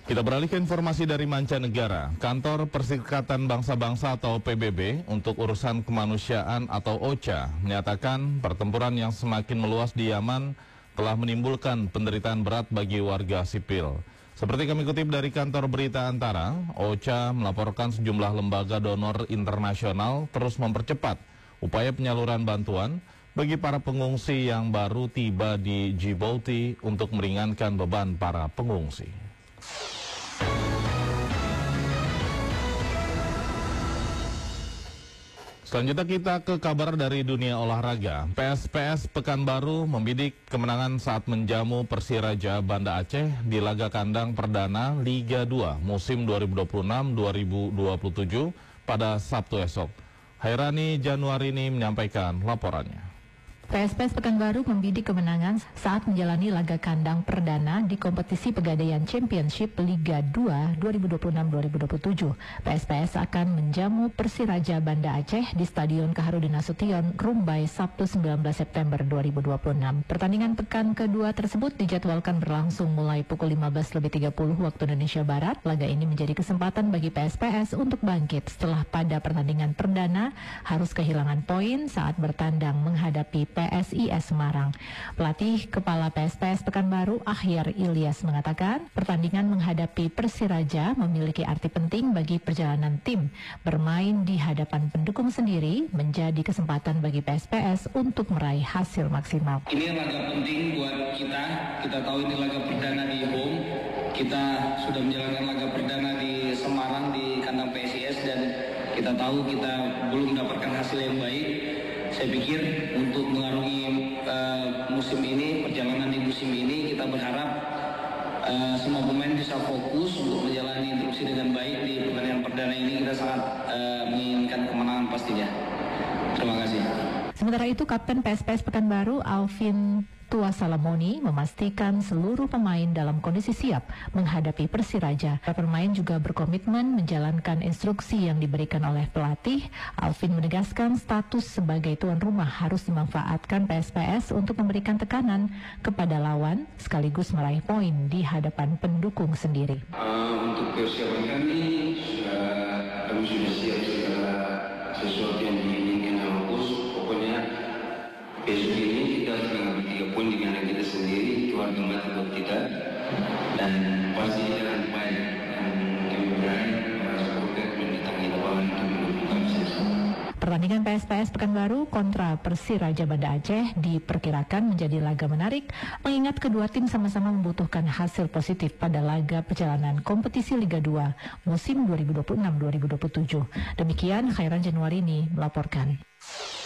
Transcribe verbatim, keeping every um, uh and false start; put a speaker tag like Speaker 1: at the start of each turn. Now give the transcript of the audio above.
Speaker 1: Kita beralih ke informasi dari mancanegara. Kantor Perserikatan Bangsa-Bangsa atau P B B untuk urusan kemanusiaan atau O C A menyatakan pertempuran yang semakin meluas di Yaman telah menimbulkan penderitaan berat bagi warga sipil. Seperti kami kutip dari kantor berita Antara, O C A melaporkan sejumlah lembaga donor internasional terus mempercepat upaya penyaluran bantuan bagi para pengungsi yang baru tiba di Djibouti untuk meringankan beban para pengungsi. Selanjutnya kita ke kabar dari dunia olahraga. P S P S Pekanbaru membidik kemenangan saat menjamu Persiraja Banda Aceh di laga kandang perdana Liga dua musim dua ribu dua puluh enam dua ribu dua puluh tujuh pada Sabtu esok. Hairani Januarini menyampaikan laporannya.
Speaker 2: P S P S Pekanbaru membidik kemenangan saat menjalani laga kandang perdana di kompetisi Pegadaian Championship Liga dua dua ribu dua puluh enam dua ribu dua puluh tujuh. P S P S akan menjamu Persiraja Banda Aceh di Stadion Kaharudin Nasution, Rumbai, Sabtu sembilan belas September dua ribu dua puluh enam. Pertandingan pekan kedua tersebut dijadwalkan berlangsung mulai pukul lima belas lebih tiga puluh waktu Indonesia Barat. Laga ini menjadi kesempatan bagi P S P S untuk bangkit setelah pada pertandingan perdana harus kehilangan poin saat bertandang menghadapi P S I S Semarang. Pelatih Kepala P S P S Pekanbaru, Akhyar Ilyas, mengatakan pertandingan menghadapi Persiraja memiliki arti penting bagi perjalanan tim. Bermain di hadapan pendukung sendiri menjadi kesempatan bagi P S P S untuk meraih hasil maksimal.
Speaker 3: Ini laga penting buat kita. Kita tahu ini laga perdana di home. Kita sudah menjalankan laga perdana di Semarang di kandang P S I S dan kita tahu kita belum mendapatkan hasil yang baik. Saya pikir untuk mengarungi uh, musim ini, perjalanan di musim ini, kita berharap uh, semua pemain bisa fokus untuk menjalani instruksi dengan baik di pertandingan perdana ini. Kita sangat uh, menginginkan kemenangan pastinya. Terima kasih.
Speaker 2: Sementara itu, Kapten P S P S Pekanbaru, Alvin Tua Salamoni, memastikan seluruh pemain dalam kondisi siap menghadapi Persiraja. Para pemain juga berkomitmen menjalankan instruksi yang diberikan oleh pelatih. Alvin menegaskan status sebagai tuan rumah harus dimanfaatkan P S P S untuk memberikan tekanan kepada lawan sekaligus meraih poin di hadapan pendukung sendiri.
Speaker 4: Uh, untuk persiapan kami, sudah, kami sudah siap segala sesuatu yang diinginkan sama bos. Pokoknya besok ini kita harus mengambil tiga poin di kandang kita sendiri, itu harga mati buat kita, dan pasti jalan baik. Dan kami berani para supporter mendatangi lapangan untuk mendukung kami.
Speaker 2: Pertandingan P S P S Pekanbaru kontra Persiraja Banda Aceh diperkirakan menjadi laga menarik, mengingat kedua tim sama-sama membutuhkan hasil positif pada laga perjalanan kompetisi Liga dua musim dua ribu dua puluh enam dua ribu dua puluh tujuh. Demikian Khairan Januarini melaporkan.